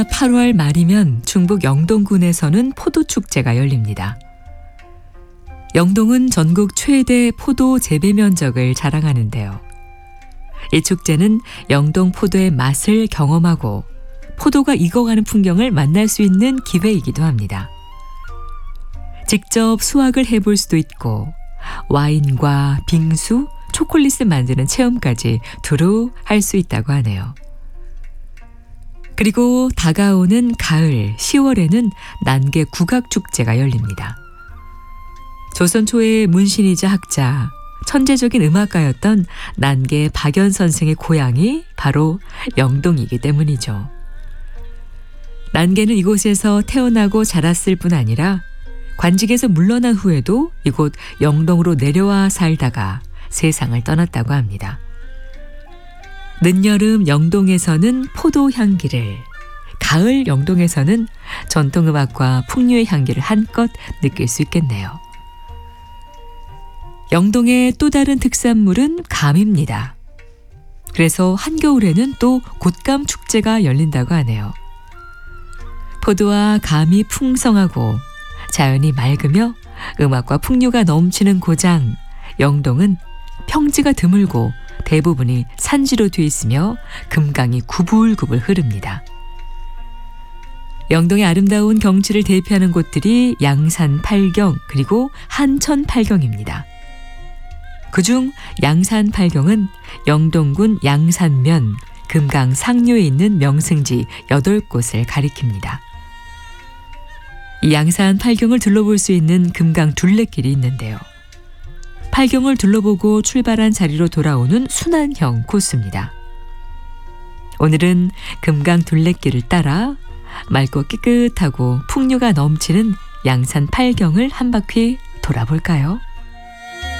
8월 말이면 충북 영동군에서는 포도축제가 열립니다. 영동은 전국 최대 포도 재배 면적을 자랑하는데요. 이 축제는 영동 포도의 맛을 경험하고 포도가 익어가는 풍경을 만날 수 있는 기회이기도 합니다. 직접 수확을 해볼 수도 있고 와인과 빙수, 초콜릿을 만드는 체험까지 두루 할 수 있다고 하네요. 그리고 다가오는 가을 10월에는 난계 국악축제가 열립니다. 조선 초의 문신이자 학자, 천재적인 음악가였던 난계 박연 선생의 고향이 바로 영동이기 때문이죠. 난계는 이곳에서 태어나고 자랐을 뿐 아니라 관직에서 물러난 후에도 이곳 영동으로 내려와 살다가 세상을 떠났다고 합니다. 늦여름 영동에서는 포도 향기를, 가을 영동에서는 전통음악과 풍류의 향기를 한껏 느낄 수 있겠네요. 영동의 또 다른 특산물은 감입니다. 그래서 한겨울에는 또 곶감 축제가 열린다고 하네요. 포도와 감이 풍성하고 자연이 맑으며 음악과 풍류가 넘치는 고장 영동은 평지가 드물고 대부분이 산지로 돼 있으며 금강이 구불구불 흐릅니다. 영동의 아름다운 경치를 대표하는 곳들이 양산 팔경 그리고 한천 팔경입니다. 그중 양산 팔경은 영동군 양산면 금강 상류에 있는 명승지 8곳을 가리킵니다. 이 양산 팔경을 둘러볼 수 있는 금강 둘레길이 있는데요. 팔경을 둘러보고 출발한 자리로 돌아오는 순환형 코스입니다. 오늘은 금강 둘레길을 따라 맑고 깨끗하고 풍류가 넘치는 양산 팔경을 한 바퀴 돌아볼까요?